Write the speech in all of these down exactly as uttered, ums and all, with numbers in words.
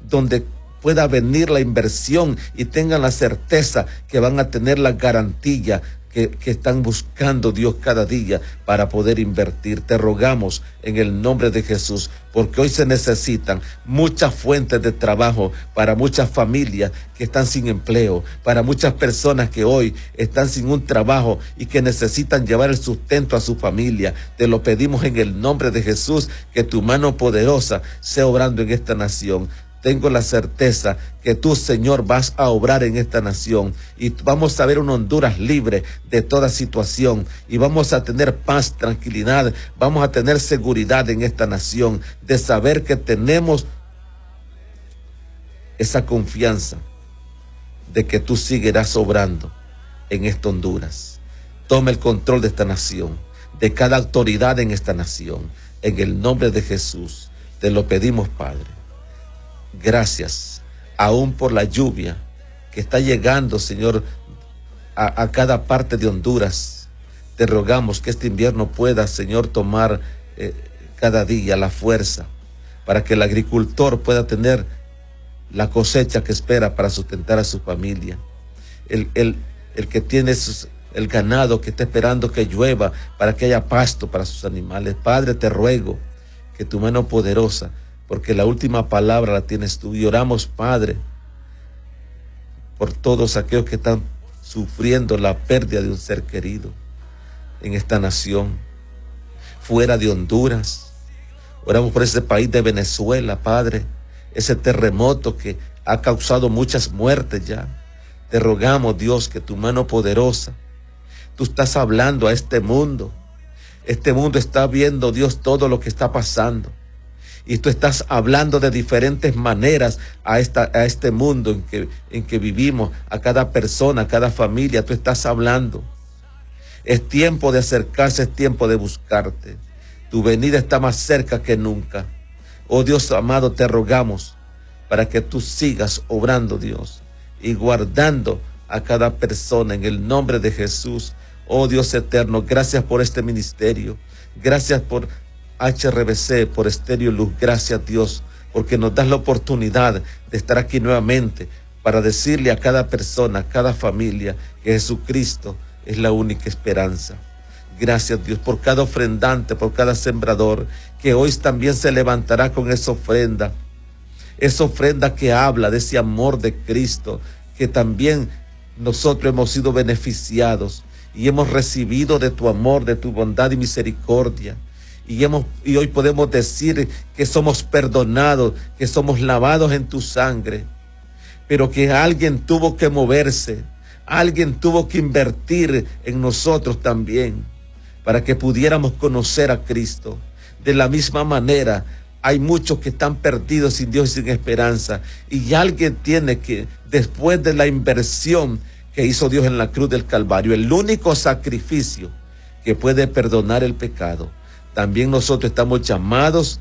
donde pueda venir la inversión y tengan la certeza que van a tener la garantía que, que están buscando, Dios, cada día para poder invertir. Te rogamos en el nombre de Jesús, porque hoy se necesitan muchas fuentes de trabajo para muchas familias que están sin empleo, para muchas personas que hoy están sin un trabajo y que necesitan llevar el sustento a su familia. Te lo pedimos en el nombre de Jesús, que tu mano poderosa sea obrando en esta nación. Tengo la certeza que tú, Señor, vas a obrar en esta nación y vamos a ver una Honduras libre de toda situación y vamos a tener paz, tranquilidad, vamos a tener seguridad en esta nación de saber que tenemos esa confianza de que tú seguirás obrando en esta Honduras. Toma el control de esta nación, de cada autoridad en esta nación. En el nombre de Jesús te lo pedimos, Padre. Gracias, aún por la lluvia que está llegando, Señor, a, a cada parte de Honduras. Te rogamos que este invierno pueda, Señor, tomar eh, cada día la fuerza para que el agricultor pueda tener la cosecha que espera para sustentar a su familia. El, el, el que tiene sus, el ganado que está esperando que llueva para que haya pasto para sus animales. Padre, te ruego que tu mano poderosa, porque la última palabra la tienes tú, y oramos, Padre, por todos aquellos que están sufriendo la pérdida de un ser querido en esta nación, fuera de Honduras. Oramos por ese país de Venezuela, Padre, ese terremoto que ha causado muchas muertes ya. Te rogamos, Dios, que tu mano poderosa, tú estás hablando a este mundo. Este mundo está viendo, Dios, todo lo que está pasando. Y tú estás hablando de diferentes maneras a, esta, a este mundo en que, en que vivimos, a cada persona, a cada familia. Tú estás hablando. Es tiempo de acercarse, es tiempo de buscarte. Tu venida está más cerca que nunca. Oh Dios amado, te rogamos para que tú sigas obrando, Dios, y guardando a cada persona en el nombre de Jesús. Oh Dios eterno, gracias por este ministerio. Gracias por H R B C, por Estéreo Luz. Gracias, Dios, porque nos das la oportunidad de estar aquí nuevamente para decirle a cada persona, a cada familia, que Jesucristo es la única esperanza. Gracias, Dios, por cada ofrendante, por cada sembrador, que hoy también se levantará con esa ofrenda, esa ofrenda que habla de ese amor de Cristo, que también nosotros hemos sido beneficiados y hemos recibido de tu amor, de tu bondad y misericordia. Y, hemos, y hoy podemos decir que somos perdonados, que somos lavados en tu sangre, pero que alguien tuvo que moverse, alguien tuvo que invertir en nosotros también, para que pudiéramos conocer a Cristo. De la misma manera, hay muchos que están perdidos sin Dios y sin esperanza, y alguien tiene que, después de la inversión que hizo Dios en la cruz del Calvario, el único sacrificio que puede perdonar el pecado, también nosotros estamos llamados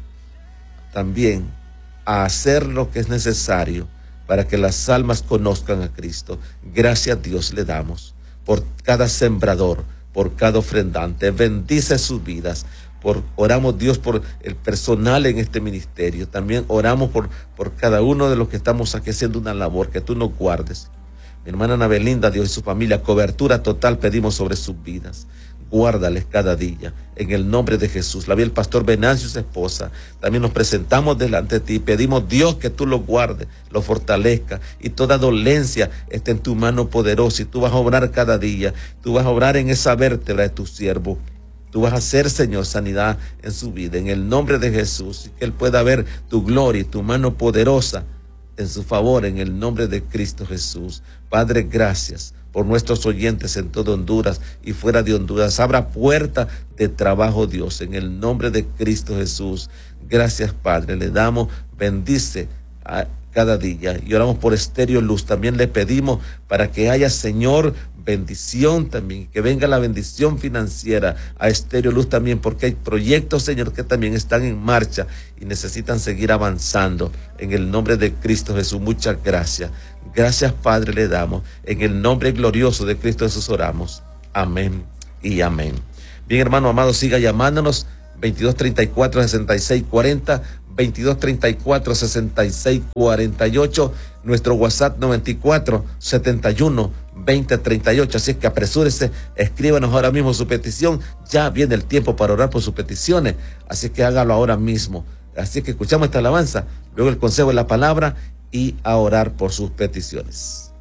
también a hacer lo que es necesario para que las almas conozcan a Cristo. Gracias a Dios le damos por cada sembrador, por cada ofrendante. Bendice sus vidas. Por, oramos, Dios, por el personal en este ministerio. También oramos por, por cada uno de los que estamos aquí haciendo una labor, que tú nos guardes. Mi hermana Ana Belinda, Dios y su familia, cobertura total pedimos sobre sus vidas. Guárdales cada día, en el nombre de Jesús. La vi el pastor Venancio y su esposa. También nos presentamos delante de ti. Pedimos, Dios, que tú los guardes, los fortalezca, y toda dolencia esté en tu mano poderosa. Y tú vas a obrar cada día. Tú vas a obrar en esa vértebra de tu siervo. Tú vas a hacer, Señor, sanidad en su vida, en el nombre de Jesús. Y que Él pueda ver tu gloria y tu mano poderosa en su favor, en el nombre de Cristo Jesús. Padre, gracias por nuestros oyentes en todo Honduras y fuera de Honduras. Abra puerta de trabajo, Dios, en el nombre de Cristo Jesús. Gracias, Padre. Le damos, bendice a cada día. Y oramos por Estéreo Luz. También le pedimos para que haya, Señor, bendición también, que venga la bendición financiera a Estéreo Luz también, porque hay proyectos, Señor, que también están en marcha y necesitan seguir avanzando. En el nombre de Cristo Jesús, muchas gracias. Gracias, Padre, le damos. En el nombre glorioso de Cristo Jesús oramos. Amén y amén. Bien, hermano amado, siga llamándonos. veintidós treinta y cuatro sesenta y seis cuarenta, veintidós treinta y cuatro, sesenta y seis cuarenta y ocho, nuestro WhatsApp noventa y cuatro, setenta y uno, veinte treinta y ocho. Así es que apresúrese, escríbanos ahora mismo su petición. Ya viene el tiempo para orar por sus peticiones, así que hágalo ahora mismo. Así que escuchamos esta alabanza, luego el consejo de la palabra y a orar por sus peticiones.